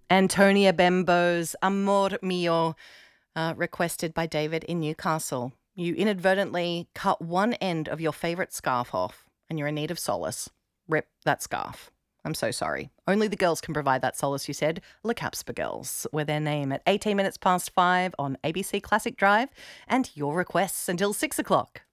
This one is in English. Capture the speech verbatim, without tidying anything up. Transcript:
Antonia Bembo's Amor Mio, uh, requested by David in Newcastle. You inadvertently cut one end of your favourite scarf off and you're in need of solace. Rip that scarf. I'm so sorry. Only the girls can provide that solace, you said. Le Capspa Girls, with their name at eighteen minutes past five on A B C Classic Drive, and your requests until six o'clock.